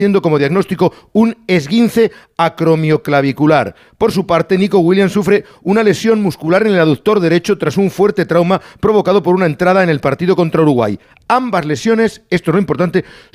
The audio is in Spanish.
siendo como diagnóstico un esguince acromioclavicular. Por su parte, Nico Williams sufre una lesión muscular en el aductor derecho tras un fuerte trauma provocado por una entrada en el partido contra Uruguay. Ambas lesiones, esto es lo importante,